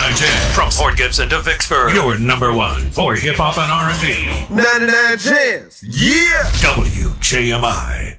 99.10 from Port Gibson to Vicksburg. Your number one for hip hop and R&B. 99 Gems. Yeah. WJMI.